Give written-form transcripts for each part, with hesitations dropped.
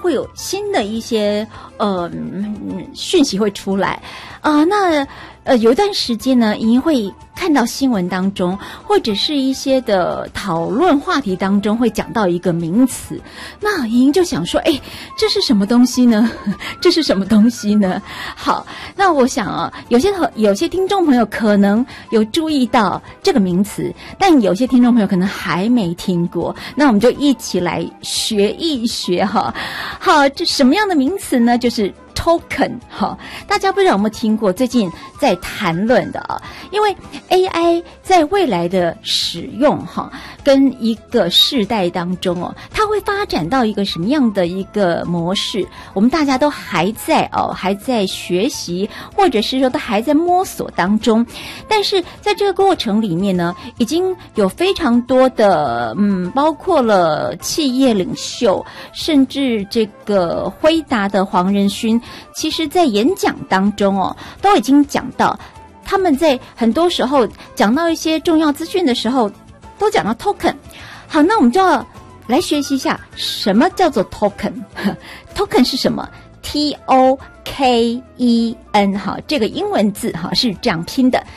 会有新的一些讯息会出来那有一段时间呢，莹莹会看到新闻当中，或者是一些的讨论话题当中会讲到一个名词，那莹莹就想说，这是什么东西呢？这是什么东西呢？好，那我想有些听众朋友可能有注意到这个名词，但有些听众朋友可能还没听过，那我们就一起来学一学哈。好，这什么样的名词呢？就是token 大家不知道有没有听过，最近在谈论的因为 AI 在未来的使用跟一个世代当中它会发展到一个什么样的一个模式，我们大家都还在学习，或者是说都还在摸索当中。但是在这个过程里面呢，已经有非常多的包括了企业领袖，甚至这个辉达的黄仁勋，其实在演讲当中都已经讲到，他们在很多时候讲到一些重要资讯的时候都讲到 token。 好，那我们就要来学习一下什么叫做 token。 token 是什么？ Token 这个英文字是这样拼的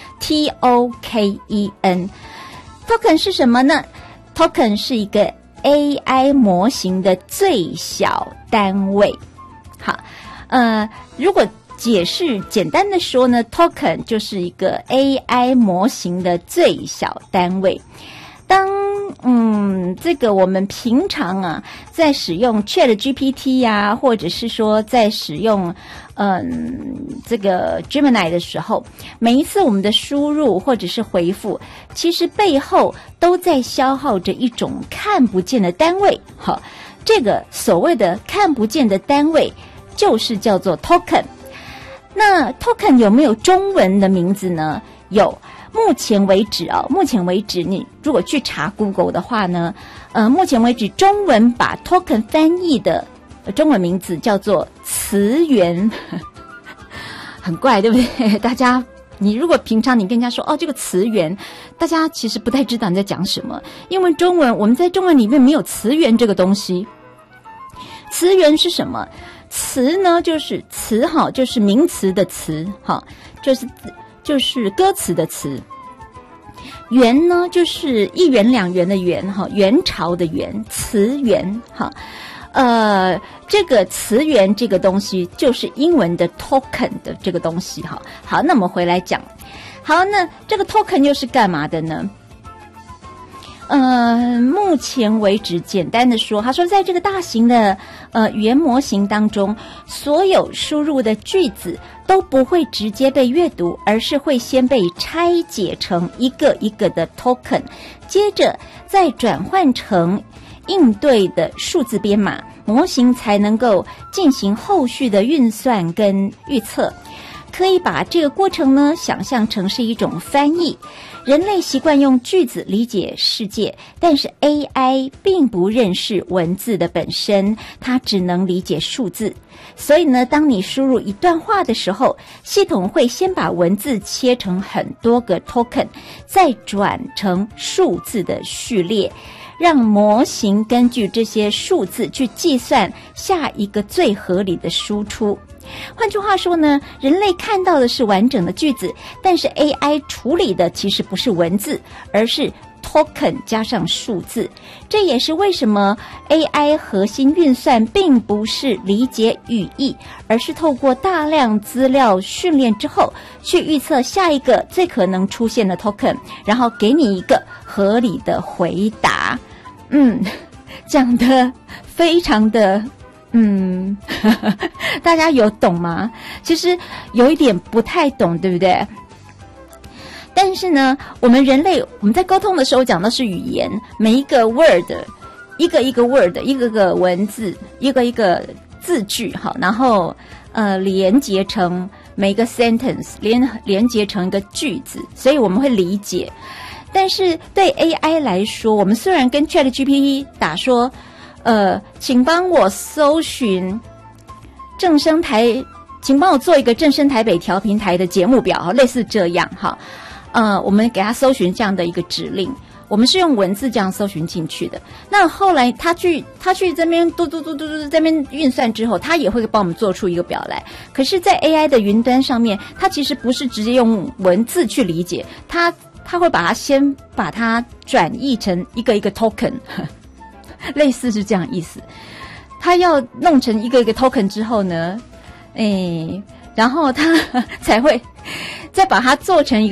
Token。 token 是什么呢？ token 是一个 AI 模型的最小单位。好，如果解释简单的说呢， token 就是一个 AI 模型的最小单位。当这个我们平常在使用 ChatGPT 或者是说在使用这个 Gemini 的时候，每一次我们的输入或者是回复，其实背后都在消耗着一种看不见的单位。好，这个所谓的看不见的单位就是叫做 token。 那 token 有没有中文的名字呢？有。目前为止你如果去查 Google 的话呢，目前为止中文把 token 翻译的中文名字叫做词源。很怪对不对？大家你如果平常你跟人家说这个词源，大家其实不太知道你在讲什么，因为中文我们在中文里面没有词源这个东西。词源是什么？词呢就是词就是名词的词就是歌词的词。元呢就是一元两元的元元朝的元，词源这个词源这个东西就是英文的 token 的这个东西好，那我们回来讲。好，那这个 token 又是干嘛的呢？目前为止简单的说，他说在这个大型的语言模型当中，所有输入的句子都不会直接被阅读，而是会先被拆解成一个一个的 token， 接着再转换成应对的数字编码，模型才能够进行后续的运算跟预测。可以把这个过程呢想象成是一种翻译。人类习惯用句子理解世界，但是 AI 并不认识文字的本身，它只能理解数字。所以呢，当你输入一段话的时候，系统会先把文字切成很多个 token， 再转成数字的序列，让模型根据这些数字去计算下一个最合理的输出。换句话说呢，人类看到的是完整的句子，但是 AI 处理的其实不是文字，而是 token 加上数字。这也是为什么 AI 核心运算并不是理解语义，而是透过大量资料训练之后，去预测下一个最可能出现的 token， 然后给你一个合理的回答。讲得非常的大家有懂吗？其实有一点不太懂，对不对？但是呢，我们人类我们在沟通的时候讲的是语言，每一个 word 一个一个 word 一个个文字一个一个字句然后连结成每个 sentence 连结成一个句子，所以我们会理解。但是对 AI 来说，我们虽然跟 ChatGPT 打说请帮我搜寻正声台，请帮我做一个正声台北调频台的节目表，类似这样我们给他搜寻这样的一个指令， 我们是用文字这样搜寻进去的。那后来他去这边嘟这边运算之后，他也会帮我们做出一个表来。可是在 AI 的云端上面，它其实不是直接用文字去理解，他会先把它转译成一个一个 token 类似是这样意思。他要弄成一个一个 token 之后呢，然后他才会再把它做成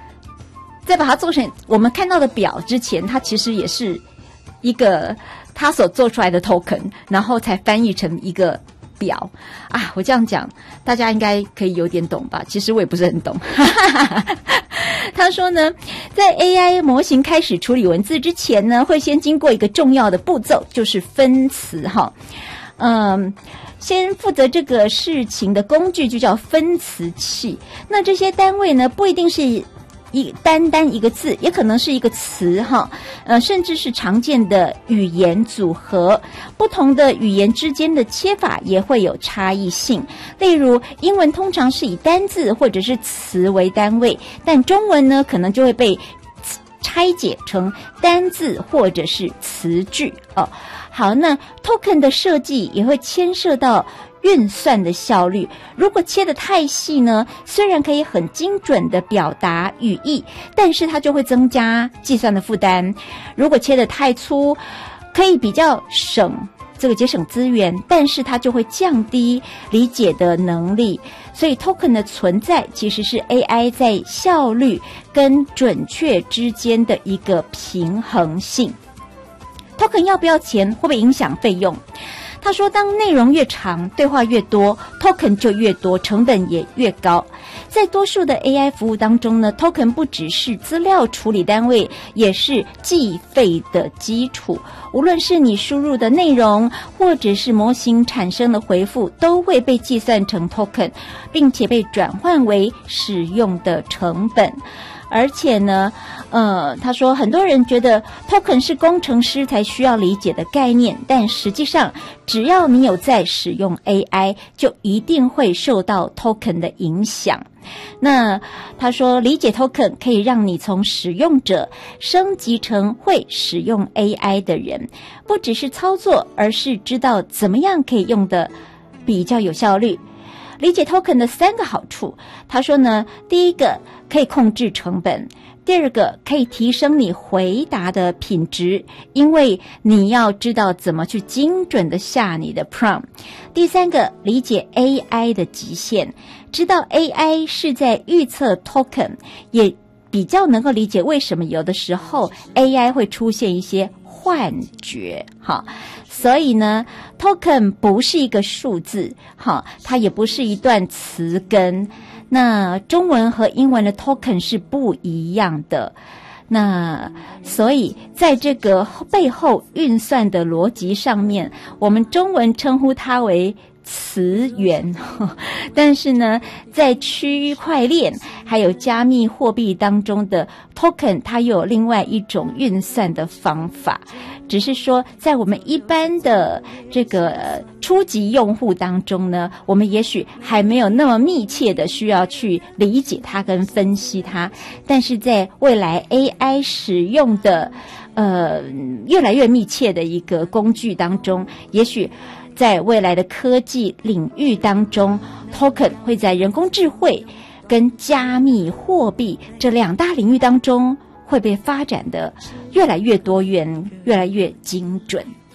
我们看到的表之前，它其实也是一个他所做出来的 token， 然后才翻译成一个表啊。我这样讲大家应该可以有点懂吧，其实我也不是很懂他说呢，在 AI 模型开始处理文字之前呢，会先经过一个重要的步骤，就是分词哈。先负责这个事情的工具就叫分词器。那这些单位呢，不一定是单单一个字，也可能是一个词哈，甚至是常见的语言组合。不同的语言之间的切法也会有差异性。例如，英文通常是以单字或者是词为单位，但中文呢，可能就会被拆解成单字或者是词句哦。好，那 token 的设计也会牵涉到运算的效率。如果切得太细呢，虽然可以很精准的表达语义，但是它就会增加计算的负担。如果切得太粗，可以比较节省资源，但是它就会降低理解的能力。所以 token 的存在其实是 AI 在效率跟准确之间的一个平衡性。token 要不要钱，会不会影响费用？他说，当内容越长，对话越多， token 就越多，成本也越高。在多数的 AI 服务当中呢， token 不只是资料处理单位，也是计费的基础。无论是你输入的内容，或者是模型产生的回复，都会被计算成 token， 并且被转换为使用的成本。而且呢，他说很多人觉得 token 是工程师才需要理解的概念，但实际上只要你有在使用 AI， 就一定会受到 token 的影响。那他说理解 token 可以让你从使用者升级成会使用 AI 的人，不只是操作，而是知道怎么样可以用得比较有效率。理解 token 的3个好处，他说呢，第一个可以控制成本，第二个可以提升你回答的品质，因为你要知道怎么去精准的下你的 prompt。第三个，理解 AI 的极限，知道 AI 是在预测 token， 也比较能够理解为什么有的时候 AI 会出现一些幻觉。好，所以呢 token 不是一个数字，好，它也不是一段词根。那中文和英文的 token 是不一样的。那所以在这个背后运算的逻辑上面，我们中文称呼它为词源，但是呢，在区块链还有加密货币当中的 token， 它又有另外一种运算的方法。只是说在我们一般的这个初级用户当中呢，我们也许还没有那么密切的需要去理解它跟分析它，但是在未来 AI 使用的越来越密切的一个工具当中，也许在未来的科技领域当中， token 会在人工智慧跟加密货币这2大领域当中会被发展的越来越多元，越来越精准。